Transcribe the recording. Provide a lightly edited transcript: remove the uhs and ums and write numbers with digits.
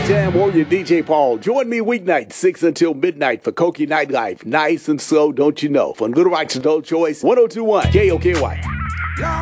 Nighttime Warrior DJ Paul. Join me weeknight 6 until midnight for Koki Nightlife. Nice and slow, don't you know? From Little Rock's Adult Choice, 1021 KOKY.